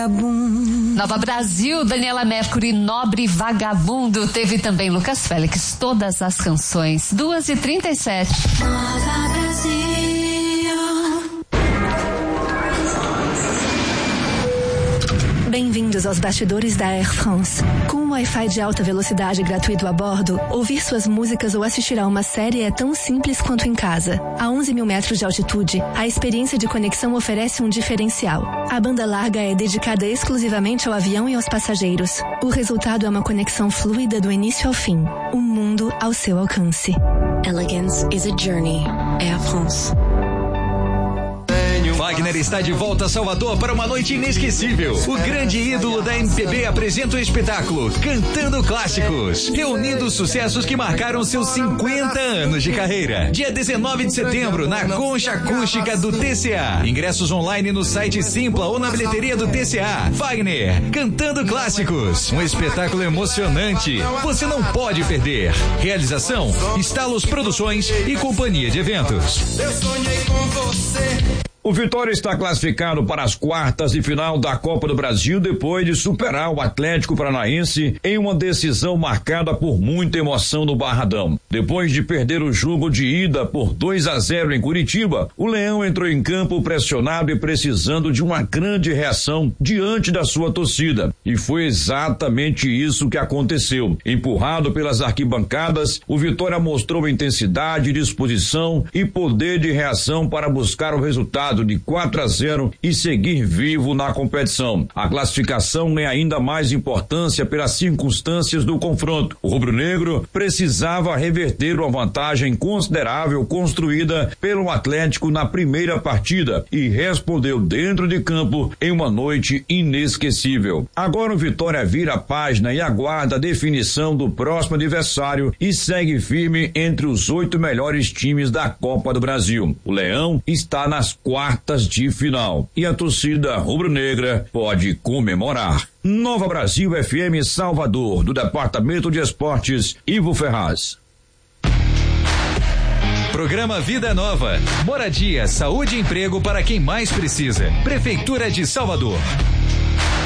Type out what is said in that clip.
Nova Brasil, Daniela Mercury, Nobre Vagabundo. Teve também Lucas Félix, Todas as Canções. 2h37. Nova Brasil. Bem-vindos aos bastidores da Air France. Com um Wi-Fi de alta velocidade gratuito a bordo, ouvir suas músicas ou assistir a uma série é tão simples quanto em casa. A 11 mil metros de altitude, a experiência de conexão oferece um diferencial. A banda larga é dedicada exclusivamente ao avião e aos passageiros. O resultado é uma conexão fluida do início ao fim. Um mundo ao seu alcance. Elegance is a journey. Air France. Wagner está de volta a Salvador para uma noite inesquecível. O grande ídolo da MPB apresenta o espetáculo Cantando Clássicos, reunindo os sucessos que marcaram seus 50 anos de carreira. Dia 19 de setembro, na Concha Acústica do TCA. Ingressos online no site Simpla ou na bilheteria do TCA. Wagner, Cantando Clássicos, um espetáculo emocionante. Você não pode perder. Realização, Estalos Produções e Companhia de Eventos. Eu sonhei com você. O Vitória está classificado para as quartas de final da Copa do Brasil depois de superar o Atlético Paranaense em uma decisão marcada por muita emoção no Barradão. Depois de perder o jogo de ida por 2-0 em Curitiba, o Leão entrou em campo pressionado e precisando de uma grande reação diante da sua torcida. E foi exatamente isso que aconteceu. Empurrado pelas arquibancadas, o Vitória mostrou intensidade, disposição e poder de reação para buscar o resultado de 4-0 e seguir vivo na competição. A classificação ganha ainda mais importância pelas circunstâncias do confronto. O rubro-negro precisava reverter uma vantagem considerável construída pelo Atlético na primeira partida e respondeu dentro de campo em uma noite inesquecível. Agora o Vitória vira a página e aguarda a definição do próximo adversário e segue firme entre os 8 melhores times da Copa do Brasil. O Leão está nas quartas de final e a torcida rubro-negra pode comemorar. Nova Brasil FM Salvador, do Departamento de Esportes, Ivo Ferraz. Programa Vida Nova. Moradia, saúde e emprego para quem mais precisa. Prefeitura de Salvador.